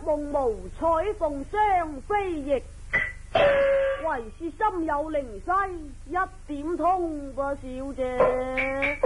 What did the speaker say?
夢無彩鳳雙飛翼，為是心有靈犀一點通噃，小姐。